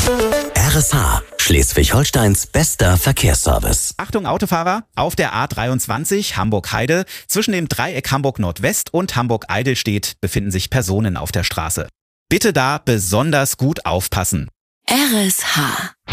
RSH, Schleswig-Holsteins bester Verkehrsservice. Achtung Autofahrer, auf der A23 Hamburg-Heide zwischen dem Dreieck Hamburg-Nordwest und Hamburg-Eidelstedt befinden sich Personen auf der Straße. Bitte da besonders gut aufpassen. RSH